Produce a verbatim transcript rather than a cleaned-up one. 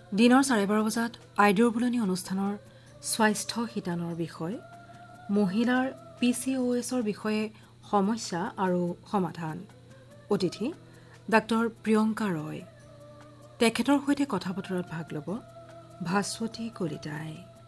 দিনৰ চাৰে বাৰ বজাত আইদেউৰ বোলনি অনুষ্ঠানৰ স্বাস্থ্য শিতানৰ বিষয় মহিলাৰ পি চি অ' এছৰ বিষয়ে সমস্যা আৰু সমাধান অতিথি ডাঃ প্ৰিয়ংকা ৰয় তেখেতৰ সৈতে কথা বতৰাত ভাগ ল'ব ভাস্বতী কলিতাই।